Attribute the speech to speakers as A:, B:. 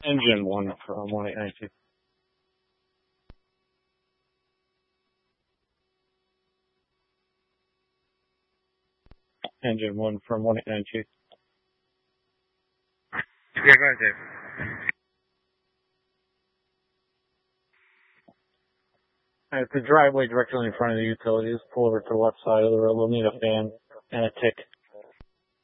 A: Engine 1 from 1892. Engine 1 from 1892.
B: Yeah, go ahead, Dave.
A: It's the driveway directly in front of the utilities. Pull over to the left side of the road. We'll need a fan and a tick